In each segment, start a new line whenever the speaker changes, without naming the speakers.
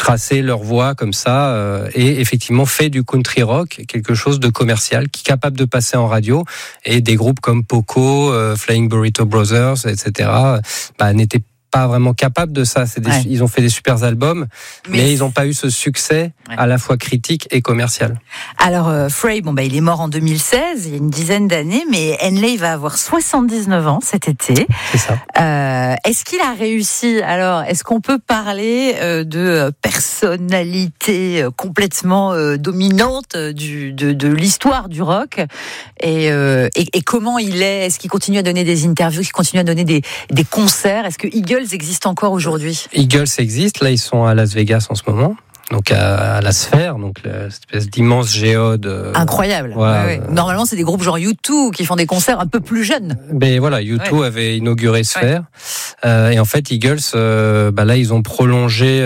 tracer leur voie comme ça et effectivement fait du country rock quelque chose de commercial qui est capable de passer en radio, et des groupes comme Poco, Flying Burrito Brothers, etc. N'étaient pas vraiment capables de ça. Ils ont fait des super albums, mais ils n'ont pas eu ce succès à la fois critique et commercial.
Alors Frey, il est mort en 2016, il y a une dizaine d'années, mais Henley va avoir 79 ans cet été.
C'est ça.
Est-ce qu'il a réussi? Alors, est-ce qu'on peut parler de personnalité complètement dominante de l'histoire du rock, et comment il est? Est-ce qu'il continue à donner des interviews, qu'il continue à donner des concerts? Est-ce que Eagles existe encore aujourd'hui?
Eagles existe, là ils sont à Las Vegas en ce moment. Donc à la Sphère, donc cette espèce d'immense géode.
Incroyable.
Voilà,
ouais. Normalement, c'est des groupes genre U2 qui font des concerts un peu plus jeunes.
Mais voilà, U2 avait inauguré Sphère. Et en fait, Eagles, là, ils ont prolongé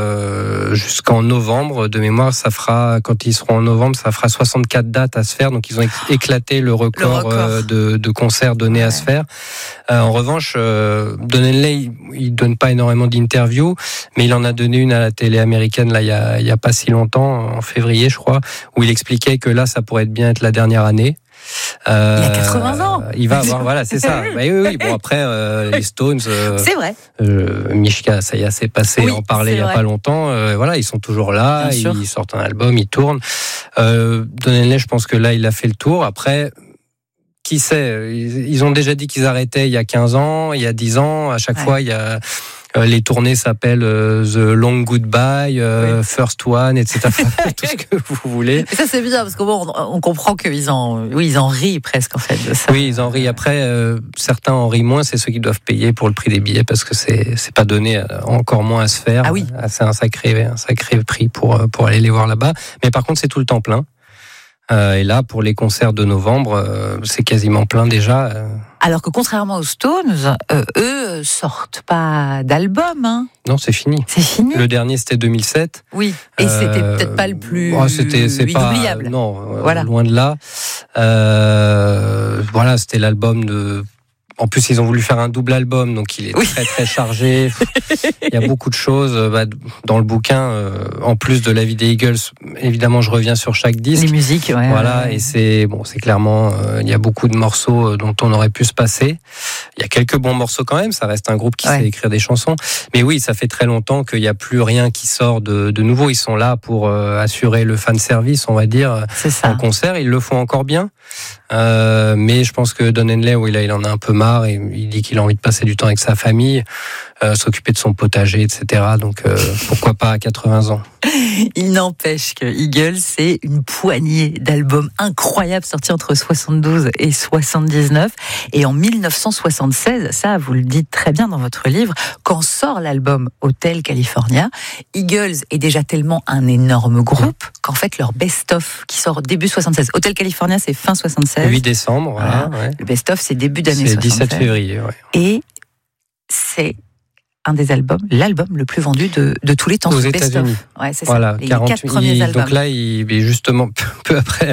jusqu'en novembre. De mémoire, quand ils seront en novembre, ça fera 64 dates à Sphère. Donc, ils ont éclaté le record. De concerts donnés à Sphère. En revanche, Don Henley, il donne pas énormément d'interviews, mais il en a donné une à la télé américaine là il y a pas si longtemps, en février je crois, où il expliquait que là ça pourrait bien être la dernière année.
Il a 80 ans.
Il va avoir, voilà, c'est ça. Oui. Bon, après, les Stones.
C'est vrai.
Mishka, ça y est, c'est passé. On parlait il y a pas longtemps. Voilà, ils sont toujours là. Ils sortent un album, ils tournent. Don Henley, je pense que là, il a fait le tour. Après, qui sait? Ils ont déjà dit qu'ils arrêtaient il y a 15 ans, il y a 10 ans. À chaque fois, il y a. Les tournées s'appellent The Long Goodbye, First One, etc. Tout ce que vous voulez.
Et ça c'est bizarre parce qu'on comprend qu'ils en rient presque en fait de ça.
Oui, ils en rient. Après, certains en rient moins, c'est ceux qui doivent payer pour le prix des billets parce que c'est pas donné encore moins à se faire.
Ah oui.
C'est un sacré prix pour aller les voir là-bas. Mais par contre, c'est tout le temps plein. Et là, pour les concerts de novembre, c'est quasiment plein déjà.
Alors que contrairement aux Stones, eux sortent pas d'album. Hein.
Non, c'est fini.
C'est fini.
Le dernier, c'était 2007.
Oui, et c'était peut-être pas le plus inoubliable.
Non, loin de là. Voilà, c'était l'album de... En plus, ils ont voulu faire un double album, donc il est très très chargé. Il y a beaucoup de choses dans le bouquin. En plus de la vie des Eagles, évidemment, je reviens sur chaque disque.
Les musiques,
et c'est clairement, il y a beaucoup de morceaux dont on aurait pu se passer. Il y a quelques bons morceaux quand même. Ça reste un groupe qui sait écrire des chansons. Mais oui, ça fait très longtemps qu'il n'y a plus rien qui sort de nouveau. Ils sont là pour assurer le fan service, on va dire, en concert. Ils le font encore bien. Mais je pense que Don Henley, il en a un peu marre et il dit qu'il a envie de passer du temps avec sa famille, s'occuper de son potager, etc. Donc pourquoi pas à 80 ans.
Il n'empêche que Eagles, c'est une poignée d'albums incroyables sortis entre 72 et 79. Et en 1976, ça vous le dites très bien dans votre livre, quand sort l'album Hotel California, Eagles est déjà tellement un énorme groupe qu'en fait leur best-of qui sort début 76. Hotel California, c'est fin 76.
8 décembre, voilà.
Le best-of, c'est début d'année 76.
C'est 17 février,
Et c'est l'album le plus vendu de tous les temps.
Aux États-Unis.
C'est
voilà,
ça. Les 4 premiers albums.
Donc là, justement, peu après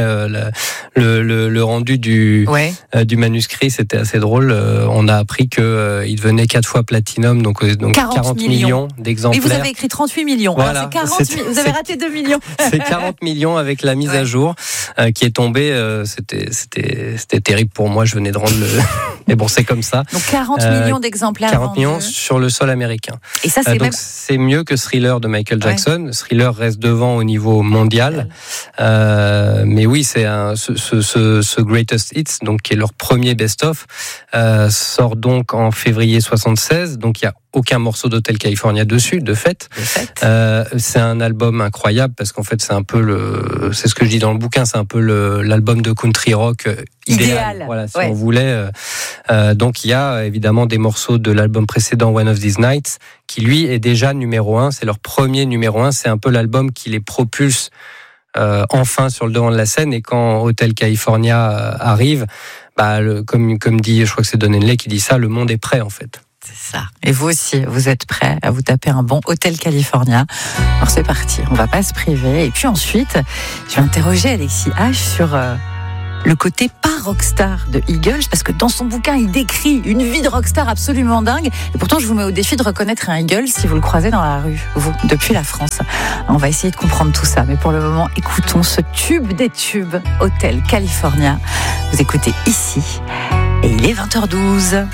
le rendu du manuscrit, c'était assez drôle. On a appris qu'il devenait 4 fois platinum, donc 40 millions d'exemplaires.
Et vous avez écrit 38 millions.
Voilà,
alors c'est 40 vous avez raté 2 millions.
C'est 40 millions avec la mise à jour qui est tombée. C'était terrible pour moi, je venais de rendre le... Mais bon, c'est comme ça.
Donc 40 millions d'exemplaires
40 millions sur le sol américain.
Et ça,
c'est mieux que Thriller de Michael Jackson. Thriller reste devant au niveau mondial. Mais oui, c'est ce Greatest Hits, donc qui est leur premier best-of, sort donc en février 76. Donc il y a aucun morceau d'Hotel California dessus, de fait. C'est un album incroyable parce qu'en fait, c'est ce que je dis dans le bouquin, c'est un peu l'album de country rock idéal. Voilà, si on voulait. Donc il y a évidemment des morceaux de l'album précédent, One of These Nights, qui lui est déjà numéro 1. C'est leur premier numéro 1. C'est un peu l'album qui les propulse enfin sur le devant de la scène. Et quand Hotel California arrive, comme dit, je crois que c'est Don Henley qui dit ça, le monde est prêt en fait.
C'est ça. Et vous aussi, vous êtes prêts à vous taper un bon Hotel California. Alors c'est parti, on va pas se priver. Et puis ensuite, je vais interroger Alexis H sur le côté pas rockstar de Eagles, parce que dans son bouquin, il décrit une vie de rockstar absolument dingue. Et pourtant, je vous mets au défi de reconnaître un Eagles si vous le croisez dans la rue, vous, depuis la France. On va essayer de comprendre tout ça, mais pour le moment, écoutons ce tube des tubes, Hotel California. Vous écoutez ici, et il est 20h12.